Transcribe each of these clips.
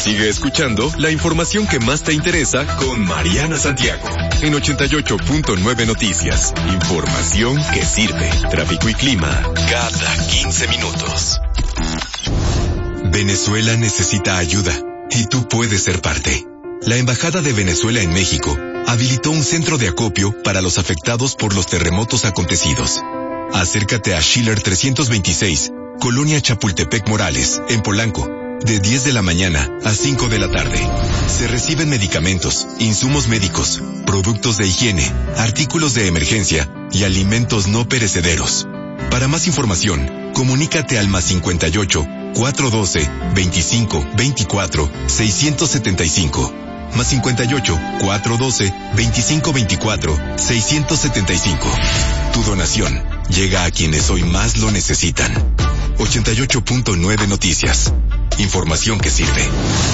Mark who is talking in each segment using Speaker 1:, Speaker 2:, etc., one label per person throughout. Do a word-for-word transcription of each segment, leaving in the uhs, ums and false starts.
Speaker 1: Sigue escuchando la información que más te interesa con Mariana Santiago en ochenta y ocho punto nueve Noticias. Información que sirve. Tráfico y clima cada quince minutos. Venezuela necesita ayuda y tú puedes ser parte. La Embajada de Venezuela en México habilitó un centro de acopio para los afectados por los terremotos acontecidos. Acércate a Schiller trescientos veintiséis, Colonia Chapultepec Morales, en Polanco, de diez de la mañana a cinco de la tarde. Se reciben medicamentos, insumos médicos, productos de higiene, artículos de emergencia y alimentos no perecederos. Para más información, comunícate al más cincuenta y ocho, cuatrocientos doce, veinticinco, veinticuatro, seiscientos setenta y cinco. Más cincuenta y ocho, cuatrocientos doce, veinticinco, veinticuatro, seiscientos setenta y cinco. Tu donación llega a quienes hoy más lo necesitan. ochenta y ocho punto nueve Noticias. Información que sirve.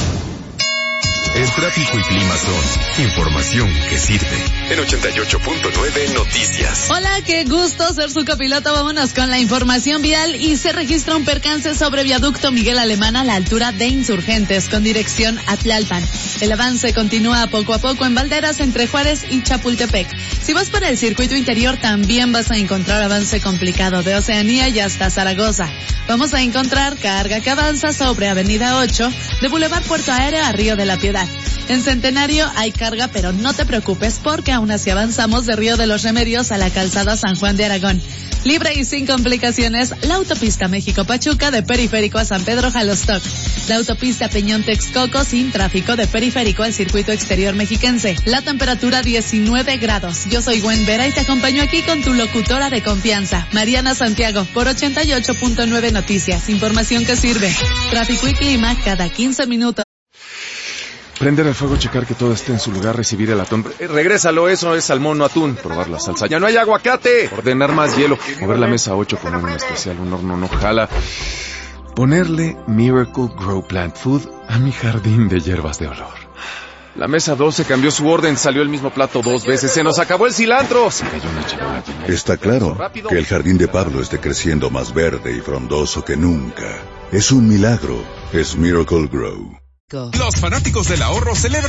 Speaker 1: El tráfico y clima son información que sirve. En ochenta y ocho punto nueve Noticias.
Speaker 2: Hola, qué gusto ser su copiloto. Vámonos con la información vial. Y se registra un percance sobre viaducto Miguel Alemán a la altura de Insurgentes con dirección a Tlalpan. El avance continúa poco a poco en Valderas entre Juárez y Chapultepec. Si vas para el circuito interior también vas a encontrar avance complicado de Oceanía y hasta Zaragoza. Vamos a encontrar carga que avanza sobre Avenida ocho de Boulevard Puerto Aéreo a Río de la Piedad. En Centenario hay carga, pero no te preocupes porque aún así avanzamos de Río de los Remedios a la calzada San Juan de Aragón. Libre y sin complicaciones, la autopista México-Pachuca de Periférico a San Pedro Jalostoc. La autopista Peñón-Texcoco sin tráfico de Periférico al circuito exterior mexiquense. La temperatura diecinueve grados. Yo soy Gwen Vera y te acompaño aquí con tu locutora de confianza, Mariana Santiago, por ochenta y ocho punto nueve Noticias. Información que sirve. Tráfico y clima cada quince minutos.
Speaker 3: Prender el fuego, checar que todo esté en su lugar, recibir el atún. Eh, regrésalo, eso es salmón, no atún. Probar la salsa. ¡Ya no hay aguacate! Ordenar más hielo. Mover la mesa ocho, poner un especial, un horno no jala. Ponerle Miracle Grow Plant Food a mi jardín de hierbas de olor. La mesa doce cambió su orden, salió el mismo plato dos veces. ¡Se nos acabó el cilantro! Se cayó una charola llena de...
Speaker 4: Está claro que el jardín de Pablo esté creciendo más verde y frondoso que nunca. Es un milagro. Es Miracle Grow.
Speaker 5: Los fanáticos del ahorro celebran